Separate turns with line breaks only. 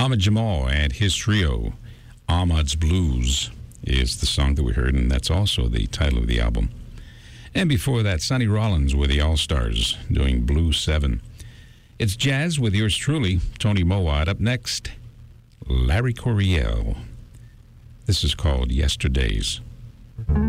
Ahmad Jamal and his trio, Ahmad's Blues, is the song that we heard, and that's also the title of the album. And before that, Sonny Rollins with the All-Stars doing Blue 7. It's jazz with yours truly, Tony Mowat. Up next, Larry Coryell. This is called Yesterdays.